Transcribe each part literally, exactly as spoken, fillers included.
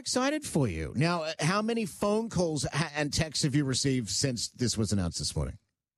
excited for you. Now, uh, how many phone calls ha- and texts have you received since this was announced this morning?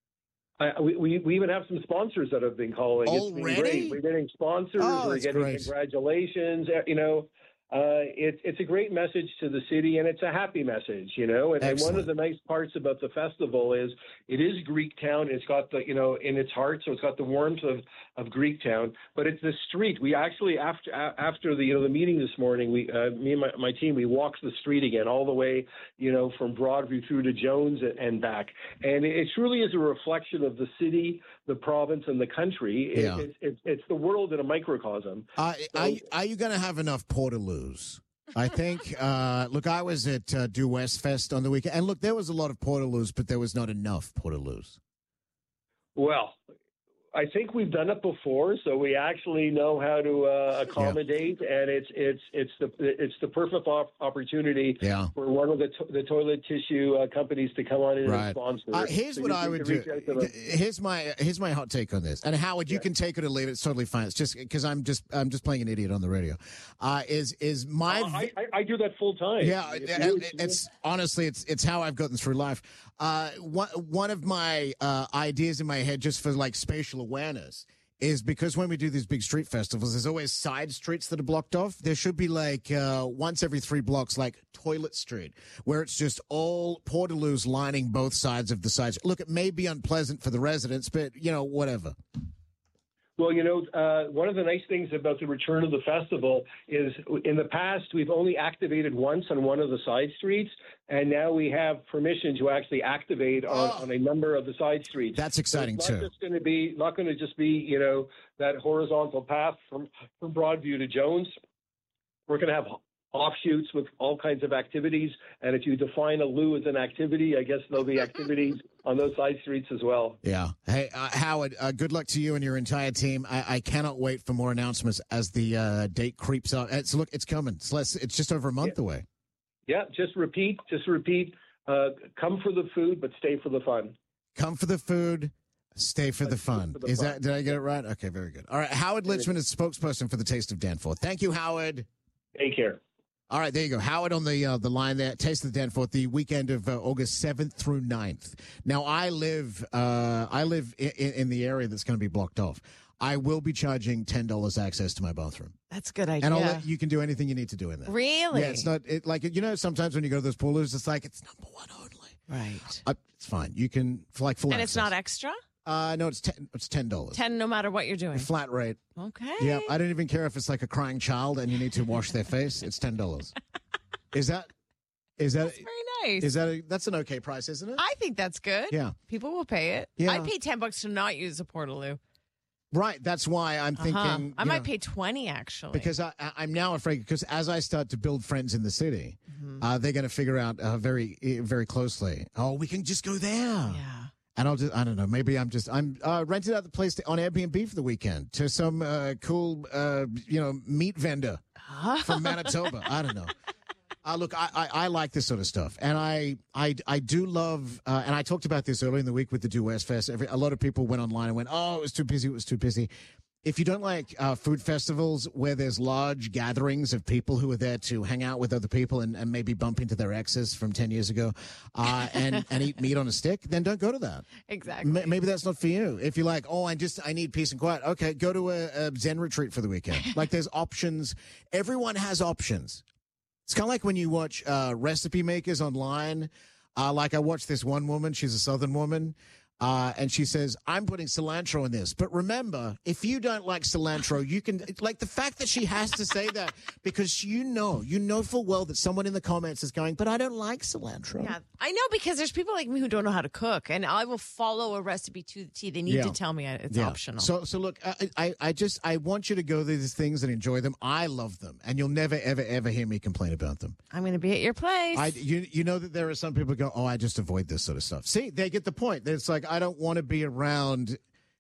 I, we, we we even have some sponsors that have been calling. It's been Already? great. We're getting sponsors. Oh, We're that's getting great. congratulations. uh, You know, uh, it's it's a great message to the city, and it's a happy message. You know, and, and one of Excellent. the nice parts about the festival is it is Greek town. It's got the you know in its heart, so it's got the warmth of, of Greek town. But it's the street. We actually after a- after the you know the meeting this morning, we uh, me and my, my team we walked the street again all the way you know from Broadview through to Jones and, and back, and it, it truly is a reflection of the city, the province, and the country. It, Yeah. it's, it's it's the world in a microcosm. Uh, So- are, are you going to have enough Portaloos? I think, uh, look, I was at uh, Due West Fest on the weekend, and look, there was a lot of Portaloos, but there was not enough Portaloos. Well, I think we've done it before, so we actually know how to uh, accommodate, and it's it's it's the it's the perfect op- opportunity Yeah. for one of the to- the toilet tissue uh, companies to come on in Right. and sponsor. Uh, here's So what you I can would do. reach out to them. Here's my here's my hot take on this. And Howard, you Yeah. can take it or leave it. It's totally fine. It's just because I'm just I'm just playing an idiot on the radio. Uh, is is my Uh, I, I I do that full time. Yeah, If it- you- it- it's honestly, it's it's how I've gotten through life. Uh, one one of my uh, ideas in my head, just for like spatial awareness, is because when we do these big street festivals, there's always side streets that are blocked off. There should be like uh, once every three blocks, like Toilet Street, where it's just all Portaloos lining both sides of the sides. Look, it may be unpleasant for the residents, but you know, whatever. Well, you know, uh, one of the nice things about the return of the festival is in the past, we've only activated once on one of the side streets, and now we have permission to actually activate on, Oh. on a number of the side streets. That's So exciting it's too. not just going to be, not going to just be, you know, that horizontal path from, from Broadview to Jones. We're going to have offshoots with all kinds of activities, and if you define a loo as an activity, I guess there'll be activities on those side streets as well. Yeah. Hey, uh, Howard, uh, good luck to you and your entire team. I, I cannot wait for more announcements as the uh, date creeps up. It's look, it's coming. It's less. It's just over a month Yeah. away. Yeah, just repeat, just repeat. Uh, come for the food, but stay for the fun. Come for the food, stay for the fun. for the Is fun. that? Did I get it right? Okay, very good. All right, Howard Lichman is spokesperson for the Taste of Danforth. Thank you, Howard. Take care. All right, there you go. Howard on the uh, the line there. Taste of Danforth, the weekend of uh, August seventh through ninth. Now, I live uh, I live in, in the area that's going to be blocked off. I will be charging ten dollars access to my bathroom, That's a good idea. and I'll let, you can do anything you need to do in there. Really? Yeah, it's not it, like you know. Sometimes when you go to those poolers, it's like it's number one only. Right. Uh, it's fine. You can for like full. And it's access. not extra? Uh, no, it's ten. It's ten dollars. ten no matter what you're doing. Flat rate. Okay. Yeah, I don't even care if it's like a crying child and you need to wash their face. It's ten dollars. Is that? Is that? That's very nice. Is that? A, that's an okay price, isn't it? I think that's good. Yeah. People will pay it. Yeah. I'd pay ten bucks to not use a Portaloo. Right. That's why I'm thinking. Uh-huh. I you might know, pay twenty actually. because I, I- I'm now afraid because as I start to build friends in the city, Mhm. uh, they're going to figure out uh, very uh, very closely. Oh, we can just go there. Yeah. And I'll just, I don't know, maybe I'm just, I'm uh, rented out the place to, on Airbnb for the weekend to some uh, cool, uh, you know, meat vendor from Manitoba. I don't know. Uh, look, I, I, I like this sort of stuff. And I I, I do love, uh, and I talked about this earlier in the week with the Due West Fest. Every, a lot of people went online and went, oh, it was too busy, it was too busy. If you don't like uh, food festivals where there's large gatherings of people who are there to hang out with other people and, and maybe bump into their exes from ten years ago uh, and, and eat meat on a stick, then don't go to that. Exactly. M- maybe that's not for you. If you're like, oh, I just, I need peace and quiet. Okay, go to a, a Zen retreat for the weekend. Like there's options. Everyone has options. It's kind of like when you watch uh, recipe makers online. Uh, like I watched this one woman, she's a Southern woman. Uh, and she says, I'm putting cilantro in this. But remember, if you don't like cilantro, you can, like the fact that she has to say that because you know, you know full well that someone in the comments is going, but I don't like cilantro. Yeah, I know because there's people like me who don't know how to cook, and I will follow a recipe to the T. They need Yeah. to tell me it's Yeah. optional. So, so look, I, I, I just, I want you to go to these things and enjoy them. I love them, and you'll never, ever, ever hear me complain about them. I'm going to be at your place. I, you, you know that there are some people who go, oh, I just avoid this sort of stuff. See, they get the point. It's like I don't want to be around.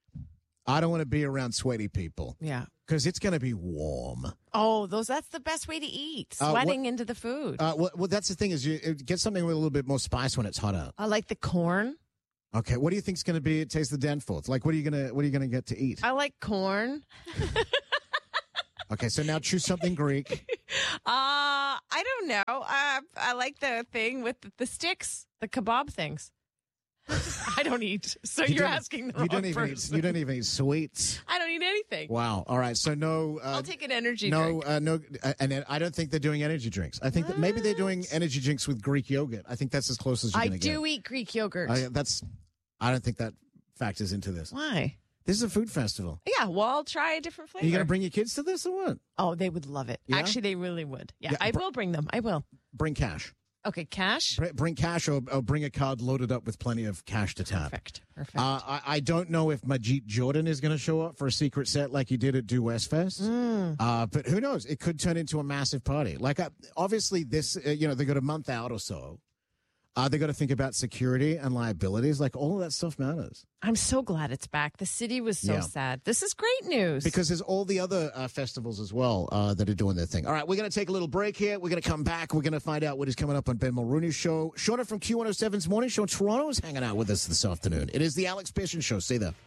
I don't want to be around sweaty people yeah. because it's going to be warm. Oh, those. That's the best way to eat. Uh, what- Sweating into the food. Uh, well, well, that's the thing is you uh, get something with a little bit more spice when it's hot out. I like the corn. Okay, what do you think's going to be at Taste the Danforth? Like, what are you gonna, what are you gonna get to eat? I like corn. Okay, so now choose something Greek. Uh, I don't know. Uh, I like the thing with the, the sticks, the kebab things. I don't eat, so You you're don't- asking the you wrong don't even person. eat, you don't even eat sweets. I don't eat anything. Wow. All right. So no. Uh, I'll take an energy no, drink. uh, no, uh, and I don't think they're doing energy drinks. I think that maybe they're doing What? energy drinks with Greek yogurt. I think that's as close as you're I going to get. do eat Greek yogurt. Uh, that's. I don't think that factors into this. Why? This is a food festival. Yeah, well, I'll try a different Are flavor. you going to bring your kids to this or what? Oh, they would love it. Yeah? Actually, they really would. Yeah, Yeah, I br- will bring them. I will. Bring cash. Okay, cash. Br- Bring cash or, or bring a card loaded up with plenty of cash to tap. Perfect. Perfect. Uh, I, I don't know if Majid Jordan is going to show up for a secret set like he did at Do West Fest. Mm. Uh, but who knows? It could turn into a massive party. Like, uh, obviously, this, uh, you know, they got a month out or so. Uh, they got to think about security and liabilities. Like, all of that stuff matters. I'm so glad it's back. The city was so Yeah. sad. This is great news. Because there's all the other uh, festivals as well uh, that are doing their thing. All right, we're going to take a little break here. We're going to come back. We're going to find out what is coming up on Ben Mulrooney's show. Shauna from Q one oh seven's Morning Show in Toronto is hanging out with us this afternoon. It is the Alex Pearson Show. Stay there.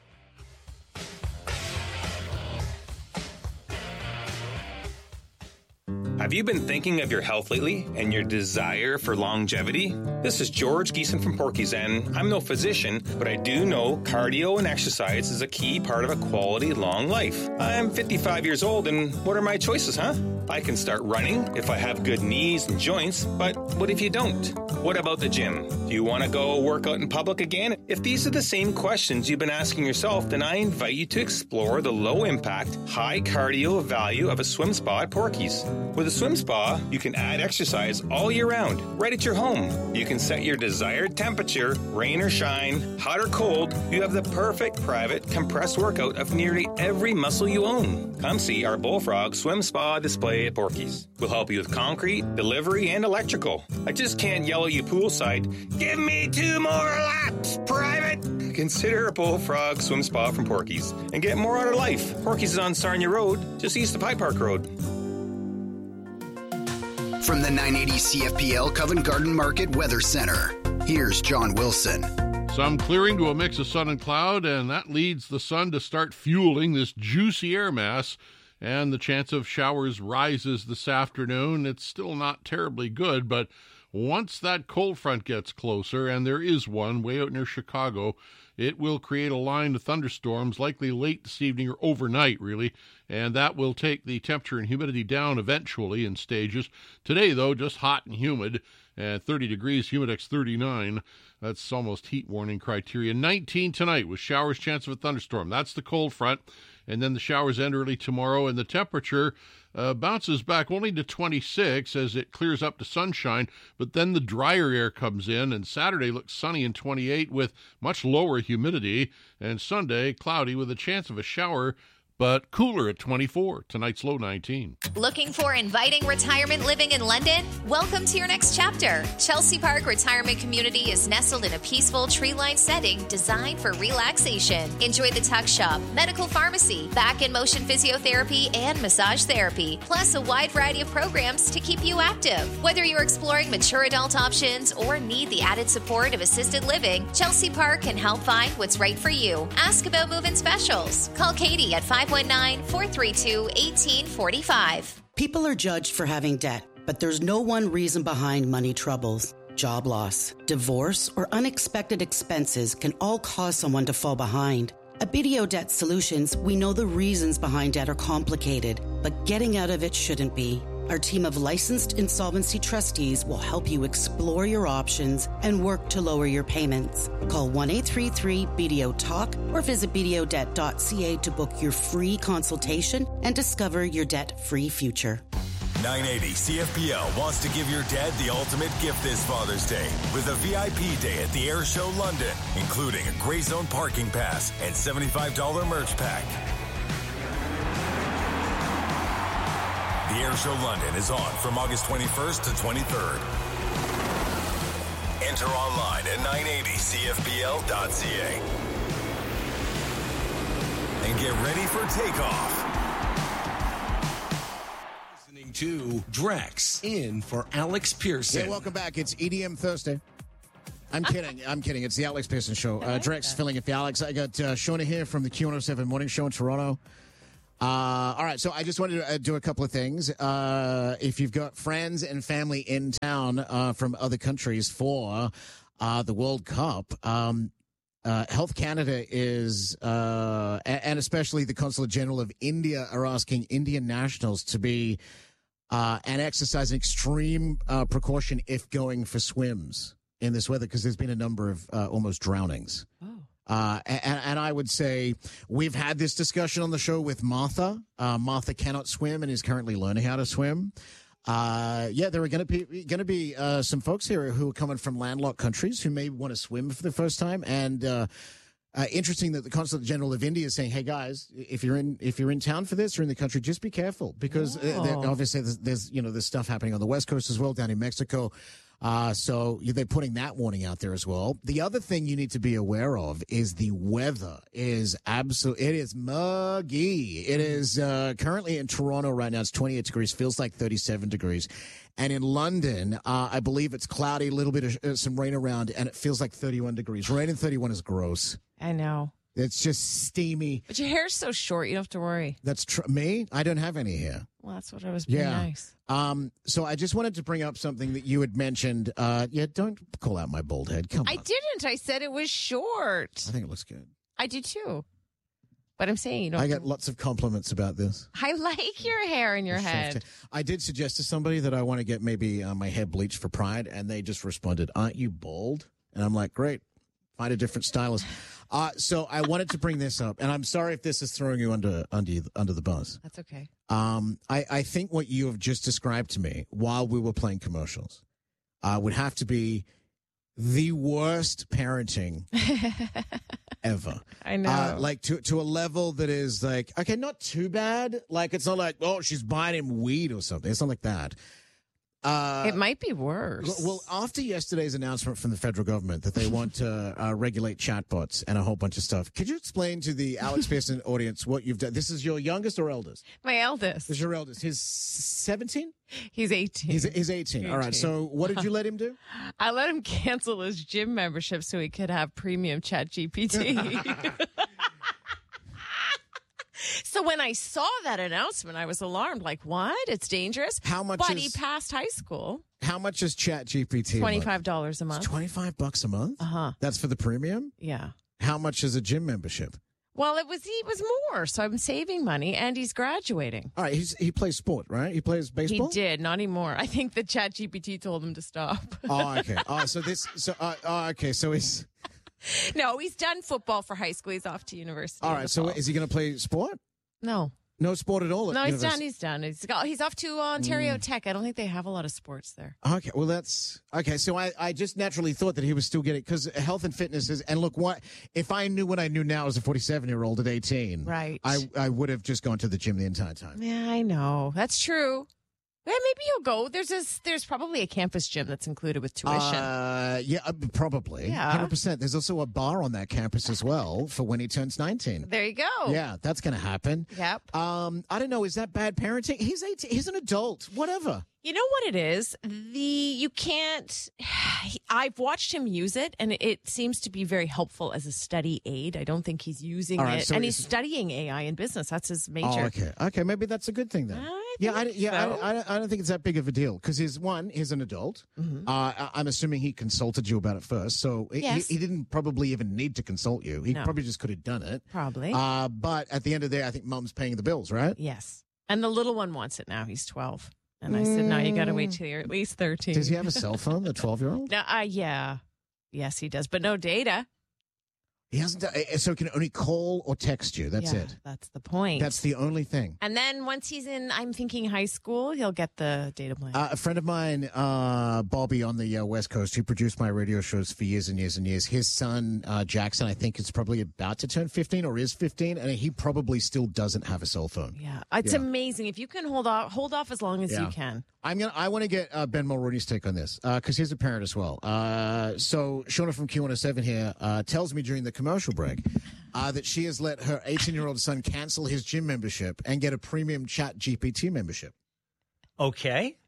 Have you been thinking of your health lately and your desire for longevity? This is George Geeson from Porky's, and I'm no physician, but I do know cardio and exercise is a key part of a quality long life. I'm fifty-five years old, and what are my choices, huh? I can start running if I have good knees and joints, but what if you don't? What about the gym? Do you want to go work out in public again? If these are the same questions you've been asking yourself, then I invite you to explore the low-impact, high-cardio value of a swim spa at Porky's. With a swim spa, you can add exercise all year round, right at your home. You can set your desired temperature, rain or shine, hot or cold. You have the perfect private compressed workout of nearly every muscle you own. Come see our Bullfrog Swim Spa display at Porky's. We'll help you with concrete, delivery, and electrical. I just can't yell at you poolside, "Give me two more laps, private!" Consider a Bullfrog Swim Spa from Porky's and get more out of life. Porky's is on Sarnia Road, just east of High Park Road. From the nine eighty C F P L Covent Garden Market Weather Center, here's John Wilson. Some clearing to a mix of sun and cloud, and that leads the sun to start fueling this juicy air mass, and the chance of showers rises this afternoon. It's still not terribly good, but once that cold front gets closer, and there is one way out near Chicago, it will create a line of thunderstorms, likely late this evening or overnight, really, and that will take the temperature and humidity down eventually in stages. Today, though, just hot and humid, and thirty degrees, humidex thirty-nine. That's almost heat warning criteria. nineteen tonight with showers, chance of a thunderstorm. That's the cold front, and then the showers end early tomorrow, and the temperature uh, bounces back only to twenty-six as it clears up to sunshine, but then the drier air comes in, and Saturday looks sunny and twenty-eight with much lower humidity, and Sunday cloudy with a chance of a shower, but cooler at twenty-four. Tonight's low nineteen. Looking for inviting retirement living in London? Welcome to your next chapter. Chelsea Park Retirement Community is nestled in a peaceful tree-lined setting designed for relaxation. Enjoy the tuck shop, medical pharmacy, back and motion physiotherapy, and massage therapy, plus a wide variety of programs to keep you active. Whether you're exploring mature adult options or need the added support of assisted living, Chelsea Park can help find what's right for you. Ask about move-in specials. Call Katie at five one nine, four three two, one eight four five. People are judged for having debt, but there's no one reason behind money troubles. Job loss, divorce, or unexpected expenses can all cause someone to fall behind. At B D O Debt Solutions, we know the reasons behind debt are complicated, but getting out of it shouldn't be. Our team of licensed insolvency trustees will help you explore your options and work to lower your payments. Call one eight three three B D O talk or visit b d o debt dot c a to book your free consultation and discover your debt-free future. nine eighty C F P L wants to give your dad the ultimate gift this Father's Day with a V I P day at the Air Show London, including a Grey Zone parking pass and seventy-five dollars merch pack. The Air Show London is on from August twenty-first to twenty-third. Enter online at nine eighty C F P L dot c a. And get ready for takeoff. Listening to Drex in for Alex Pearson. Yeah, welcome back. It's E D M Thursday. I'm kidding. I'm kidding. It's the Alex Pearson Show. Uh, Drex filling in for Alex. I got uh, Shauna here from the Q one oh seven Morning Show in Toronto. Uh, all right, so I just wanted to uh, do a couple of things. Uh, if you've got friends and family in town uh, from other countries for uh, the World Cup, um, uh, Health Canada is, uh, and especially the Consulate General of India, are asking Indian nationals to be uh, and exercise an extreme uh, precaution if going for swims in this weather, because there's been a number of uh, almost drownings. Oh. Uh, and, and I would say we've had this discussion on the show with Martha. Uh, Martha cannot swim and is currently learning how to swim. Uh, yeah, there are going to be going to be uh, some folks here who are coming from landlocked countries who may want to swim for the first time. And uh, uh, interesting that the Consulate General of India is saying, "Hey guys, if you're in if you're in town for this or in the country, just be careful because oh. uh, obviously there's, there's you know there's stuff happening on the West Coast as well, down in Mexico." Uh, so they're putting that warning out there as well. The other thing you need to be aware of is the weather is absolutely, it is muggy. It is uh, currently in Toronto right now. It's twenty-eight degrees, feels like thirty-seven degrees. And in London, uh, I believe it's cloudy, a little bit of uh, some rain around, and it feels like thirty-one degrees. Rain in thirty-one is gross. I know. It's just steamy. But your hair's so short, you don't have to worry. That's tr- me? I don't have any hair. Well, that's what I was being yeah. nice. Um, so I just wanted to bring up something that you had mentioned. Uh, yeah, don't call out my bald head. Come on. I didn't. I said it was short. I think it looks good. I do too. But I'm saying you don't. I get lots of compliments about this. I like your hair in your head. I did suggest to somebody that I want to get maybe uh, my hair bleached for Pride, and they just responded, "Aren't you bald?" And I'm like, "Great, find a different stylist." Uh, so I wanted to bring this up, and I'm sorry if this is throwing you under under under the bus. That's okay. Um, I, I think what you have just described to me while we were playing commercials uh, would have to be the worst parenting ever. I know. Uh, like to to a level that is like, okay, not too bad. Like it's not like, oh, she's buying him weed or something. It's not like that. Uh, it might be worse. Well, after yesterday's announcement from the federal government that they want to uh, regulate chatbots and a whole bunch of stuff, could you explain to the Alex Pearson audience what you've done? This is your youngest or eldest? My eldest. This is your eldest. He's seventeen? He's eighteen. He's, he's eighteen. eighteen. All right. So what did you let him do? I let him cancel his gym membership so he could have premium Chat G P T. So when I saw that announcement, I was alarmed. Like, what? It's dangerous. How much? But is, he passed high school. How much is Chat G P T? Twenty-five dollars a month. Twenty-five bucks a month. Uh huh. That's for the premium. Yeah. How much is a gym membership? Well, it was he was more, so I'm saving money, and he's graduating. All right, he's, he plays sport, right? He plays baseball. He did, not anymore. I think the Chat G P T told him to stop. Oh, okay. Oh, so this, so uh, oh, okay, so he's. No, he's done football for high school. He's off to university. All right, so fall. is he going to play sport? No. No sport at all? At no, he's university? done. He's done. He's got, he's off to Ontario mm. Tech. I don't think they have a lot of sports there. Okay, well, that's okay. So I, I just naturally thought that he was still getting, because health and fitness is, and look, what if I knew what I knew now as a forty-seven year old at eighteen? Right. I, I would have just gone to the gym the entire time. Yeah, I know. That's true. Yeah, maybe you'll go. There's a, there's probably a campus gym that's included with tuition. Uh, yeah, uh, probably. Yeah. one hundred percent. There's also a bar on that campus as well for when he turns nineteen. There you go. Yeah, that's going to happen. Yep. Um, I don't know. Is that bad parenting? He's eighteen. He's an adult. Whatever. You know what it is? The you can't. I've watched him use it, and it seems to be very helpful as a study aid. I don't think he's using right, it, so and he's studying A I in business. That's his major. Oh, okay. Okay, maybe that's a good thing then. I yeah, I, think yeah. so. I, I, I don't think it's that big of a deal because he's one. He's an adult. Mm-hmm. Uh, I, I'm assuming he consulted you about it first, so Yes. he, he didn't probably even need to consult you. He No. probably just could have done it. Probably. Uh, but at the end of the day, I think Mum's paying the bills, right? Yes. And the little one wants it now. He's twelve. And I said, no, you got to wait till you're at least thirteen. Does he have a cell phone, the twelve-year-old? No, uh, yeah. Yes, he does, but no data. He hasn't. Uh, so he can only call or text you. That's Yeah, it. That's the point. That's the only thing. And then once he's in, I'm thinking high school, he'll get the data plan. Uh, a friend of mine, uh, Bobby on the uh, West Coast, who produced my radio shows for years and years and years. His son, uh, Jackson, I think is probably about to turn fifteen or is fifteen, and he probably still doesn't have a cell phone. yeah, it's Yeah. amazing. If you can hold off, hold off as long as Yeah. you can. I'm gonna. I want to get uh, Ben Mulrooney's take on this because he's a parent as well. Uh, so Shauna from Q one oh seven here uh, tells me during the commercial break uh, that she has let her eighteen-year-old son cancel his gym membership and get a premium Chat G P T membership. Okay.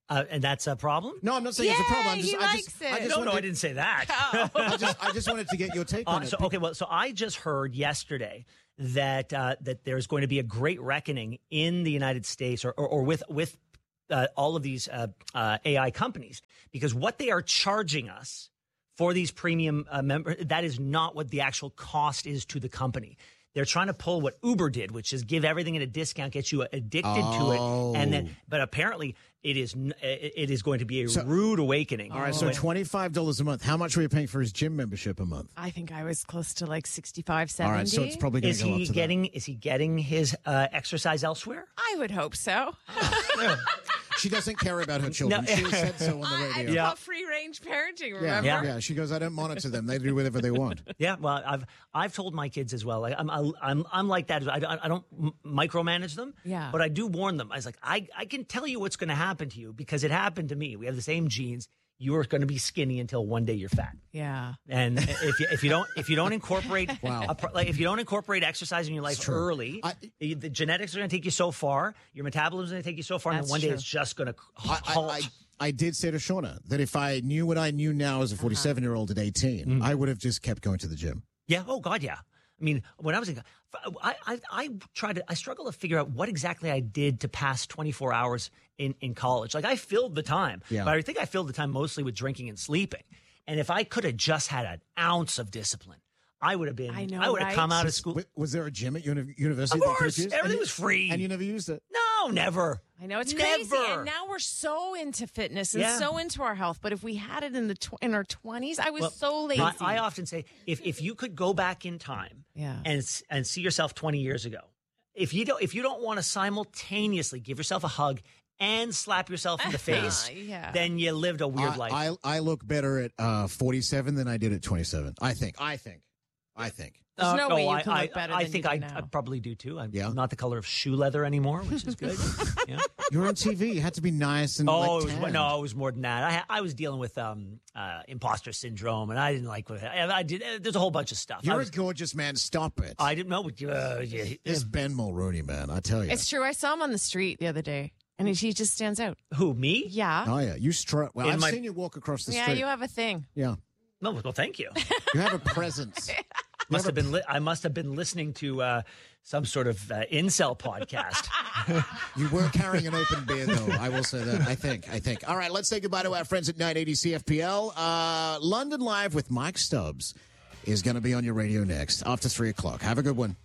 Uh, and that's a problem? No, I'm not saying it's a problem. I'm just, he I likes just, it. I just no, wanted no, to, I didn't say that. Oh. I just, I just wanted to get your take on Uh, it. so, okay, well, so I just heard yesterday that uh, that there's going to be a great reckoning in the United States, or or, or with with uh, all of these uh, uh, A I companies, because what they are charging us for these premium uh, members, that is not what the actual cost is to the company. They're trying to pull what Uber did, which is give everything at a discount, get you addicted Oh. to it, and then. But apparently, it is n- it is going to be a So- rude awakening. All right, so When- twenty-five dollars a month. How much were you paying for his gym membership a month? I think I was close to like sixty-five, seventy. All right, so it's probably going is to go up he to getting is he getting his uh, exercise elsewhere? I would hope so. that. She doesn't care about her children. No. She said so on the I, I radio. call free range parenting, Yeah, remember? yeah, yeah. She goes, I don't monitor them. They do whatever they want. Yeah, well, I've I've told my kids as well. Like, I'm I'm I'm like that. I, I don't m- micromanage them. Yeah. But I do warn them. I was like, I I can tell you what's going to happen to you because it happened to me. We have the same genes. You are going to be skinny until one day you're fat. Yeah. And if you if you don't if you don't incorporate Wow. a, pro- like if you don't incorporate exercise in your life true. early, I- the, the genetics are going to take you so far. Your metabolism is going to take you so far, and That's then one day true. it's just going to I, halt. I, I, I did say to Shauna that if I knew what I knew now as a forty-seven-year-old at eighteen, I would have just kept going to the gym. Yeah. Oh God. Yeah. I mean, when I was in, I, I, I tried to, I struggle to figure out what exactly I did to pass twenty-four hours in, in college. Like I filled the time, Yeah. but I think I filled the time mostly with drinking and sleeping. And if I could have just had an ounce of discipline, I would have been, I know, I would have right? come out of school. W- Was there a gym at uni- university? Of that you could course, use? everything And you- was free. And you never used it? No, never. I know it's Never. crazy, and now we're so into fitness and Yeah. so into our health. But if we had it in the tw- in our twenties, I was Well, so lazy. I, I often say, if if you could go back in time, Yeah. and s- and see yourself twenty years ago, if you don't if you don't want to simultaneously give yourself a hug and slap yourself in the face, Yeah. then you lived a weird I, life. I, I look better at uh, forty-seven than I did at twenty-seven. I think. I think. I think. There's no way you I, can I, look better I than think you I, do I now. probably do too. I'm Yeah. not the color of shoe leather anymore, which is good. Yeah. You're on T V. You had to be nice and Oh, like, it was, tanned. no, it was more than that. I, I was dealing with um, uh, imposter syndrome, and I didn't like what I, I did. There's a whole bunch of stuff. I, You're was, a gorgeous man. Stop it. I didn't know. What you, uh, you, This Ben Mulrooney, man. I tell you. It's true. I saw him on the street the other day, and he just stands out. who me? Yeah. Oh, yeah. You strut. Well, In I've my- seen you walk across the yeah, street. you have a thing. Yeah. No, well, thank you. You have a presence. Must have been. Li- I must have been listening to uh, some sort of uh, incel podcast. You were carrying an open beer, though. I will say that. I think. I think. All right, let's say goodbye to our friends at nine eighty C F P L. Uh, London Live with Mike Stubbs is going to be on your radio next after three o'clock. Have a good one.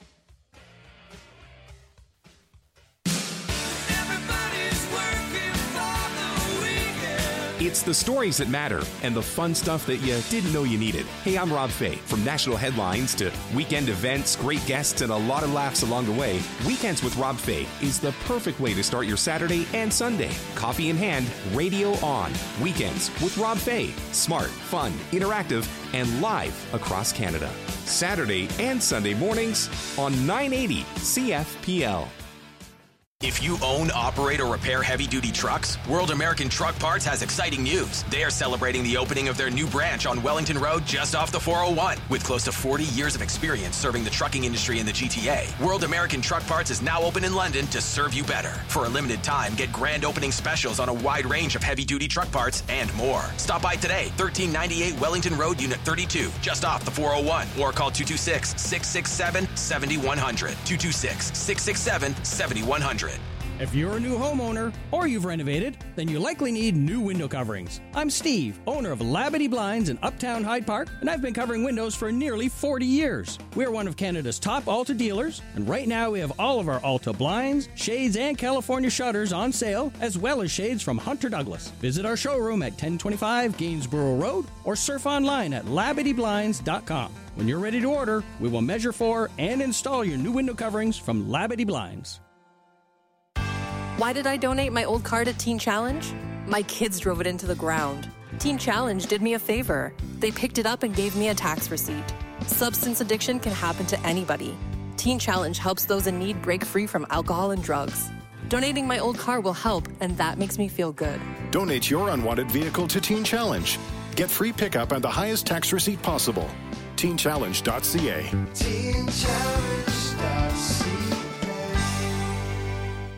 It's the stories that matter and the fun stuff that you didn't know you needed. Hey, I'm Rob Fay. From national headlines to weekend events, great guests, and a lot of laughs along the way, Weekends with Rob Fay is the perfect way to start your Saturday and Sunday. Coffee in hand, radio on. Weekends with Rob Fay. Smart, fun, interactive, and live across Canada. Saturday and Sunday mornings on nine eighty C F P L. If you own, operate, or repair heavy-duty trucks, World American Truck Parts has exciting news. They are celebrating the opening of their new branch on Wellington Road just off the four oh one. With close to forty years of experience serving the trucking industry in the G T A, World American Truck Parts is now open in London to serve you better. For a limited time, get grand opening specials on a wide range of heavy-duty truck parts and more. Stop by today, thirteen ninety-eight Wellington Road, Unit thirty-two, just off the four oh one, or call two two six, six six seven, seven one zero zero, two two six, six six seven, seven one zero zero. If you're a new homeowner or you've renovated, then you likely need new window coverings. I'm Steve, owner of Labadee Blinds in Uptown Hyde Park, and I've been covering windows for nearly forty years. We're one of Canada's top Alta dealers, and right now we have all of our Alta blinds, shades, and California shutters on sale, as well as shades from Hunter Douglas. Visit our showroom at ten twenty-five Gainsborough Road or surf online at labadee blinds dot com. When you're ready to order, we will measure for and install your new window coverings from Labadee Blinds. Why did I donate my old car to Teen Challenge? My kids drove it into the ground. Teen Challenge did me a favor. They picked it up and gave me a tax receipt. Substance addiction can happen to anybody. Teen Challenge helps those in need break free from alcohol and drugs. Donating my old car will help, and that makes me feel good. Donate your unwanted vehicle to Teen Challenge. Get free pickup and the highest tax receipt possible. teen challenge dot c a. teen challenge dot c a.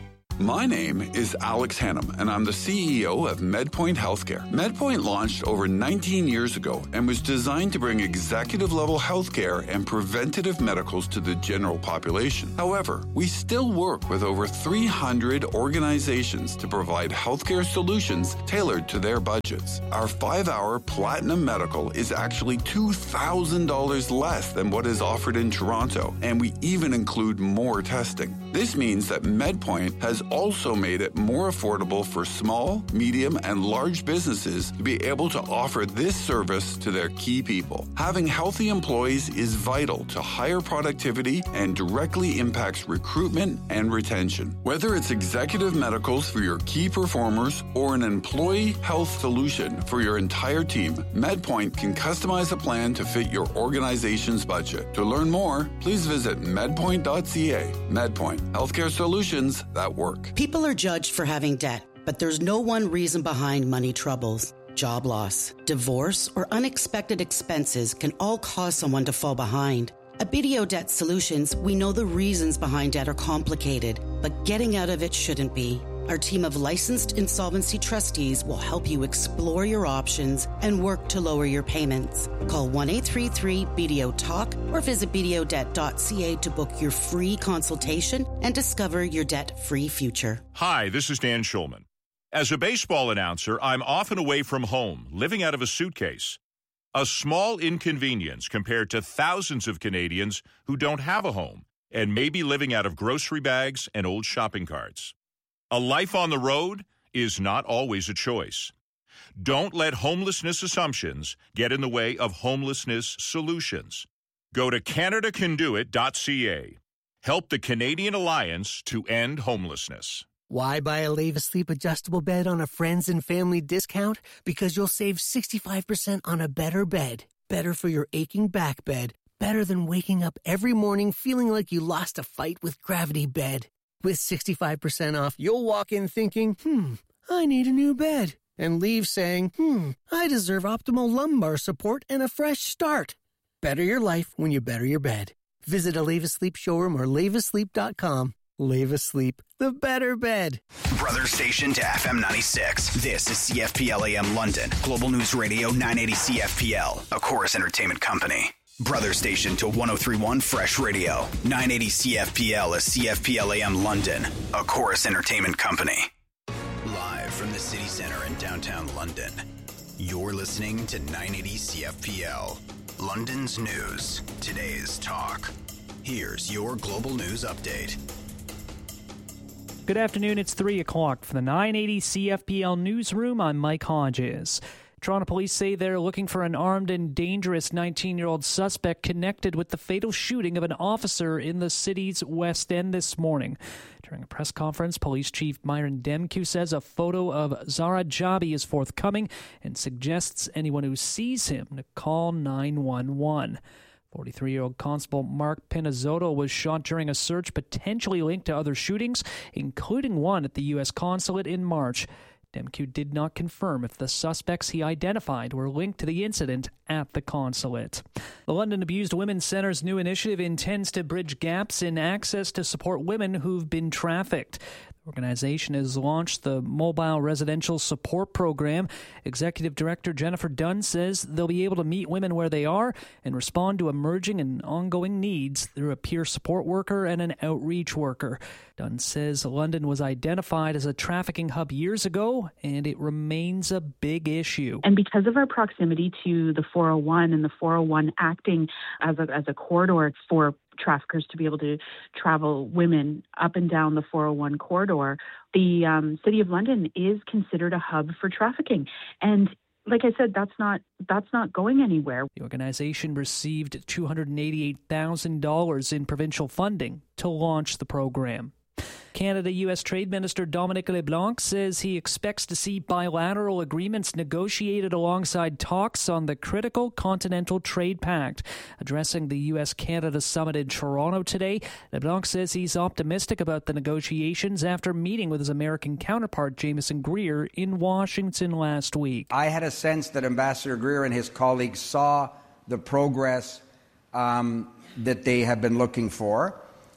My name is Alex Hannum, and I'm the C E O of MedPoint Healthcare. MedPoint launched over nineteen years ago and was designed to bring executive-level healthcare and preventative medicals to the general population. However, we still work with over three hundred organizations to provide healthcare solutions tailored to their budgets. Our five-hour Platinum Medical is actually two thousand dollars less than what is offered in Toronto, and we even include more testing. This means that MedPoint has also made it more affordable for small, medium, and large businesses to be able to offer this service to their key people. Having healthy employees is vital to higher productivity and directly impacts recruitment and retention. Whether it's executive medicals for your key performers or an employee health solution for your entire team, MedPoint can customize a plan to fit your organization's budget. To learn more, please visit medpoint dot c a. MedPoint, healthcare solutions that work. People are judged for having debt, but there's no one reason behind money troubles. Job loss, divorce, or unexpected expenses can all cause someone to fall behind. At B D O Debt Solutions, we know the reasons behind debt are complicated, but getting out of it shouldn't be. Our team of licensed insolvency trustees will help you explore your options and work to lower your payments. Call one eight three three B D O talk or visit b d o debt dot c a to book your free consultation and discover your debt-free future. Hi, this is Dan Schulman. As a baseball announcer, I'm often away from home, living out of a suitcase. A small inconvenience compared to thousands of Canadians who don't have a home and may be living out of grocery bags and old shopping carts. A life on the road is not always a choice. Don't let homelessness assumptions get in the way of homelessness solutions. Go to canada can do it dot c a. Help the Canadian Alliance to end homelessness. Why buy a Leva Sleep adjustable bed on a friends and family discount? Because you'll save sixty-five percent on a better bed. Better for your aching back bed. Better than waking up every morning feeling like you lost a fight with Gravity Bed. With sixty-five percent off, you'll walk in thinking, hmm, I need a new bed. And leave saying, hmm, I deserve optimal lumbar support and a fresh start. Better your life when you better your bed. Visit a Leva Sleep showroom or leva sleep dot com. Leva Sleep, the better bed. Brother station to F M ninety-six. This is C F P L A M London. Global News Radio nine eighty C F P L, a Chorus Entertainment company. Brother station to one oh three point one Fresh Radio. nine eighty C F P L is C F P L A M London, a Chorus Entertainment company. Live from the city center in downtown London, you're listening to nine eighty C F P L. London's news, today's talk. Here's your global news update. Good afternoon, it's three o'clock for the nine eighty C F P L newsroom. I'm Mike Hodges. Toronto police say they're looking for an armed and dangerous nineteen-year-old suspect connected with the fatal shooting of an officer in the city's West End this morning. During a press conference, Police Chief Myron Demkiw says a photo of Zara Jabi is forthcoming and suggests anyone who sees him to call nine one one. forty-three-year-old Constable Mark Pinazzotto was shot during a search potentially linked to other shootings, including one at the U S consulate in March. Demkiw did not confirm if the suspects he identified were linked to the incident at the consulate. The London Abused Women's Centre's new initiative intends to bridge gaps in access to support women who've been trafficked. The organization has launched the Mobile Residential Support Program. Executive Director Jennifer Dunn says they'll be able to meet women where they are and respond to emerging and ongoing needs through a peer support worker and an outreach worker. Dunn says London was identified as a trafficking hub years ago, and it remains a big issue. And because of our proximity to the four oh one and the four oh one acting as a, as a corridor for traffickers to be able to travel women up and down the four oh one corridor, the um, City of London is considered a hub for trafficking. And like I said, that's not that's not going anywhere. The organization received two hundred eighty-eight thousand dollars in provincial funding to launch the program. Canada-U S Trade Minister Dominic LeBlanc says he expects to see bilateral agreements negotiated alongside talks on the critical Continental Trade Pact. Addressing the U S Canada summit in Toronto today, LeBlanc says he's optimistic about the negotiations after meeting with his American counterpart Jameson Greer in Washington last week. I had a sense that Ambassador Greer and his colleagues saw the progress um, that they have been looking for.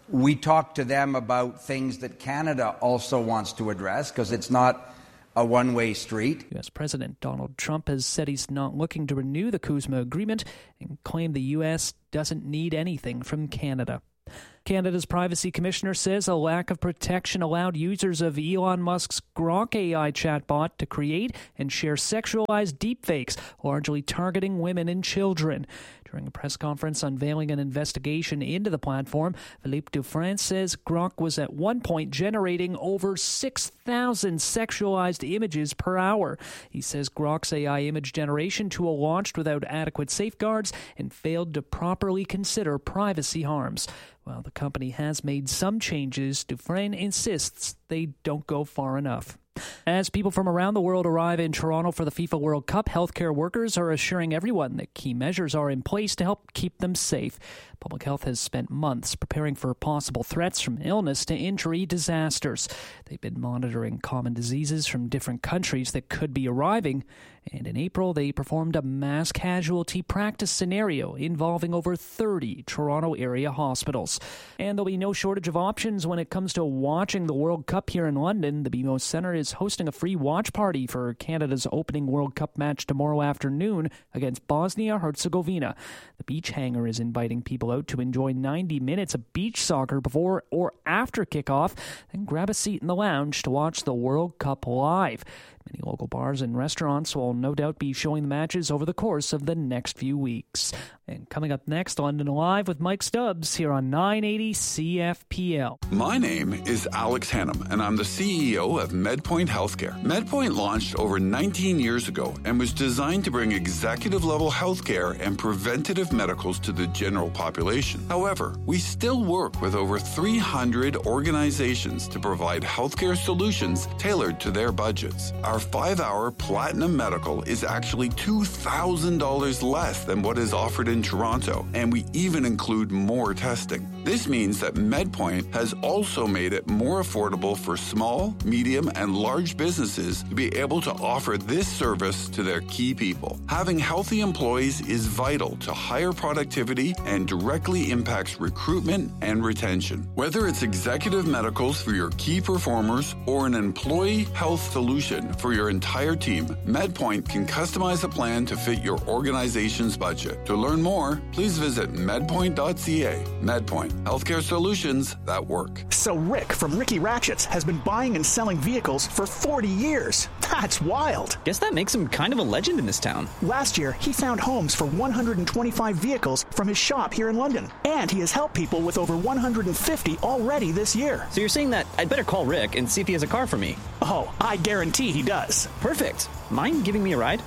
We talked to them about things that Canada also wants to address, because it's not a one-way street. U S. President Donald Trump has said he's not looking to renew the CUSMA agreement and claimed the U S doesn't need anything from Canada. Canada's privacy commissioner says a lack of protection allowed users of Elon Musk's Grok A I chatbot to create and share sexualized deepfakes, largely targeting women and children. During a press conference unveiling an investigation into the platform, Philippe Dufresne says Grok was at one point generating over six thousand sexualized images per hour. He says Grok's A I image generation tool launched without adequate safeguards and failed to properly consider privacy harms. While the company has made some changes, Dufresne insists they don't go far enough. As people from around the world arrive in Toronto for the FIFA World Cup, healthcare workers are assuring everyone that key measures are in place to help keep them safe. Public Health has spent months preparing for possible threats from illness to injury disasters. They've been monitoring common diseases from different countries that could be arriving. And in April, they performed a mass casualty practice scenario involving over thirty Toronto area hospitals. And there'll be no shortage of options when it comes to watching the World Cup here in London. The B M O Centre is hosting a free watch party for Canada's opening World Cup match tomorrow afternoon against Bosnia-Herzegovina. The beach hangar is inviting people out to enjoy ninety minutes of beach soccer before or after kickoff, then grab a seat in the lounge to watch the World Cup live. Many local bars and restaurants will no doubt be showing the matches over the course of the next few weeks. And coming up next, London Live with Mike Stubbs here on nine eighty C F P L. My name is Alex Hannum, and I'm the C E O of MedPoint Healthcare. MedPoint launched over nineteen years ago and was designed to bring executive-level healthcare and preventative medicals to the general population. However, we still work with over three hundred organizations to provide healthcare solutions tailored to their budgets. Our five-hour Platinum Medical is actually two thousand dollars less than what is offered in Toronto, and we even include more testing. This means that MedPoint has also made it more affordable for small, medium, and large businesses to be able to offer this service to their key people. Having healthy employees is vital to higher productivity and directly impacts recruitment and retention. Whether it's executive medicals for your key performers or an employee health solution for your entire team, MedPoint can customize a plan to fit your organization's budget. To learn more, please visit medpoint dot c a. MedPoint, healthcare solutions that work. So Rick from Ricky Ratchets has been buying and selling vehicles for forty years. That's wild. Guess that makes him kind of a legend in this town. Last year, he found homes for one hundred twenty-five vehicles from his shop here in London. And he has helped people with over one hundred fifty already this year. So you're saying that I'd better call Rick and see if he has a car for me? Oh, I guarantee he does. Perfect. Mind giving me a ride?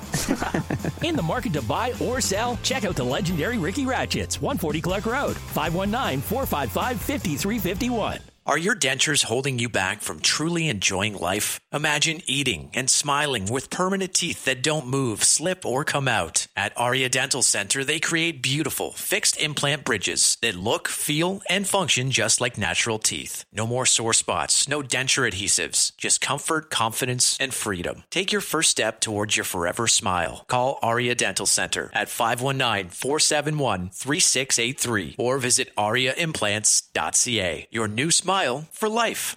In the market to buy or sell? Check out the legendary Ricky Ratchets, one forty Clark Road, five one nine, four five five, five three five one. Are your dentures holding you back from truly enjoying life? Imagine eating and smiling with permanent teeth that don't move, slip, or come out. At Aria Dental Center, they create beautiful, fixed implant bridges that look, feel, and function just like natural teeth. No more sore spots, no denture adhesives, just comfort, confidence, and freedom. Take your first step towards your forever smile. Call Aria Dental Center at five one nine, four seven one, three six eight three or visit aria implants dot c a. Your new smile for life.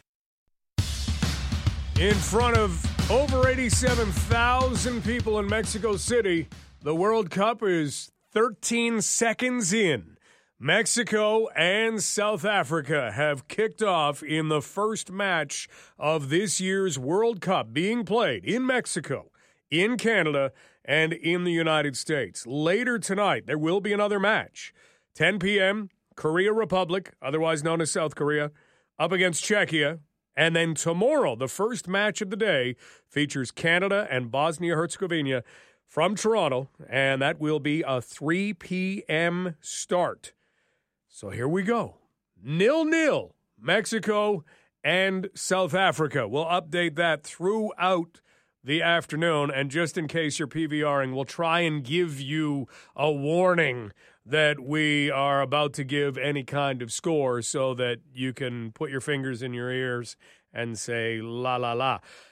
In front of over eighty-seven thousand people in Mexico City, the World Cup is thirteen seconds in. Mexico and South Africa have kicked off in the first match of this year's World Cup being played in Mexico, in Canada, and in the United States. Later tonight, there will be another match. ten p.m., Korea Republic, otherwise known as South Korea, up against Czechia. And then tomorrow, the first match of the day features Canada and Bosnia-Herzegovina from Toronto, and that will be a three p.m. start. So here we go. Nil-nil, Mexico and South Africa. We'll update that throughout the afternoon, and just in case you're PVRing, we'll try and give you a warning that we are about to give any kind of score so that you can put your fingers in your ears and say, la, la, la.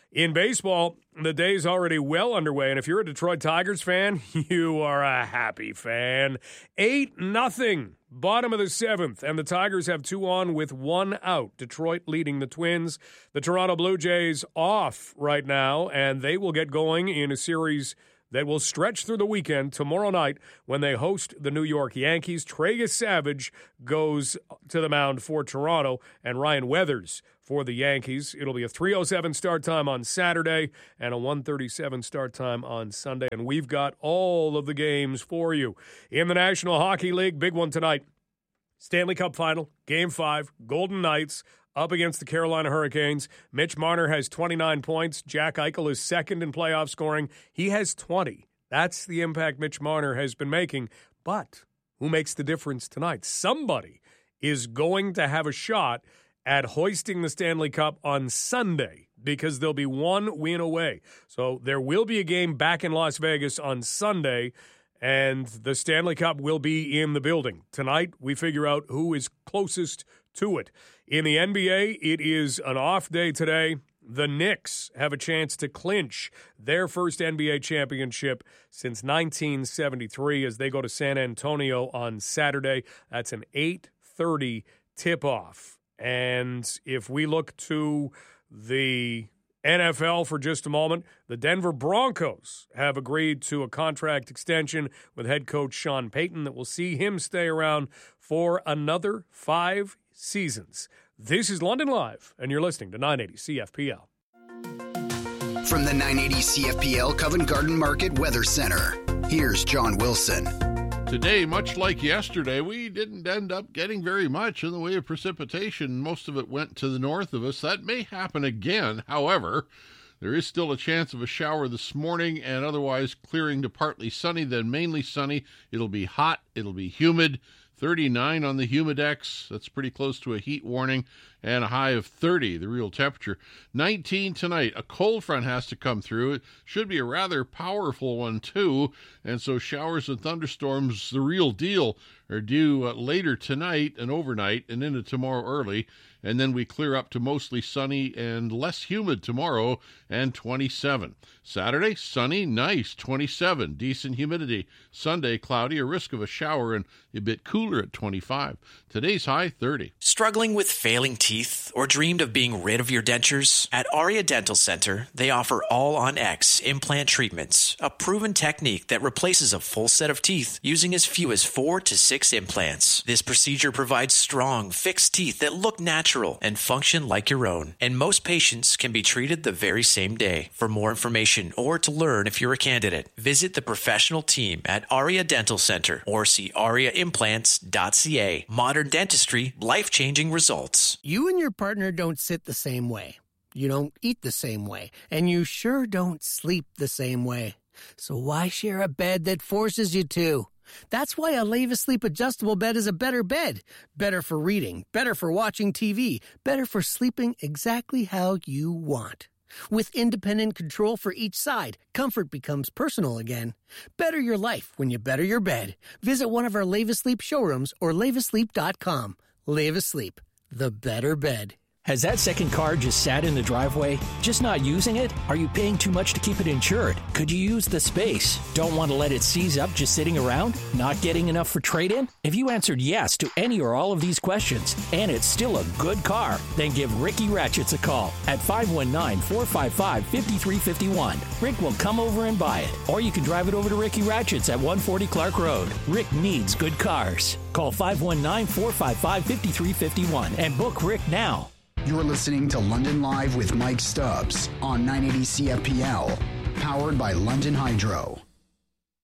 In baseball, the day's already well underway, and if you're a Detroit Tigers fan, you are a happy fan. eight nothing, bottom of the seventh, and the Tigers have two on with one out. Detroit leading the Twins. The Toronto Blue Jays off right now, and they will get going in a series that will stretch through the weekend tomorrow night when they host the New York Yankees. Tragus Savage goes to the mound for Toronto, and Ryan Weathers for the Yankees. It'll be a three oh seven start time on Saturday and a one thirty-seven start time on Sunday, and we've got all of the games for you. In the National Hockey League, big one tonight. Stanley Cup Final, Game five, Golden Knights up against the Carolina Hurricanes. Mitch Marner has twenty-nine points. Jack Eichel is second in playoff scoring. He has twenty. That's the impact Mitch Marner has been making. But who makes the difference tonight? Somebody is going to have a shot at hoisting the Stanley Cup on Sunday because they'll be one win away. So there will be a game back in Las Vegas on Sunday, and the Stanley Cup will be in the building. Tonight, we figure out who is closest to it. In the N B A, it is an off day today. The Knicks have a chance to clinch their first N B A championship since nineteen seventy-three as they go to San Antonio on Saturday. That's an eight thirty tip-off. And if we look to the N F L for just a moment, the Denver Broncos have agreed to a contract extension with head coach Sean Payton that will see him stay around for another five seasons. This is London Live, and you're listening to nine eighty C F P L. From the nine eighty C F P L Covent Garden Market Weather Center, here's John Wilson. Today, much like yesterday, we didn't end up getting very much in the way of precipitation. Most of it went to the north of us. That may happen again. However, there is still a chance of a shower this morning and otherwise clearing to partly sunny, then mainly sunny. It'll be hot. It'll be humid. thirty-nine on the Humidex. That's pretty close to a heat warning. And a high of thirty, the real temperature. nineteen tonight. A cold front has to come through. It should be a rather powerful one, too. And so showers and thunderstorms, the real deal, are due uh, later tonight and overnight and into tomorrow early. And then we clear up to mostly sunny and less humid tomorrow and twenty-seven. Saturday, sunny, nice, twenty-seven, decent humidity. Sunday, cloudy, a risk of a shower and a bit cooler at twenty-five. Today's high, thirty. Struggling with failing teeth or dreamed of being rid of your dentures? At Aria Dental Center, they offer All-on-X implant treatments, a proven technique that replaces a full set of teeth using as few as four to six implants. This procedure provides strong, fixed teeth that look natural and function like your own. And most patients can be treated the very same day. For more information or to learn if you're a candidate, visit the professional team at Aria Dental Center or see aria implants dot c a. Modern dentistry, life-changing results. You and your partner don't sit the same way. You don't eat the same way. And you sure don't sleep the same way. So why share a bed that forces you to? That's why a Leva Sleep adjustable bed is a better bed. Better for reading, better for watching T V, better for sleeping exactly how you want. With independent control for each side, comfort becomes personal again. Better your life when you better your bed. Visit one of our Leva Sleep showrooms or leva sleep dot com. Leva Sleep, the better bed. Has that second car just sat in the driveway? Just not using it? Are you paying too much to keep it insured? Could you use the space? Don't want to let it seize up just sitting around? Not getting enough for trade-in? If you answered yes to any or all of these questions, and it's still a good car, then give Ricky Ratchets a call at five one nine, four five five, five three five one. Rick will come over and buy it. Or you can drive it over to Ricky Ratchets at one forty Clark Road. Rick needs good cars. Call five one nine, four five five, five three five one and book Rick now. You're listening to London Live with Mike Stubbs on nine eighty C F P L, powered by London Hydro.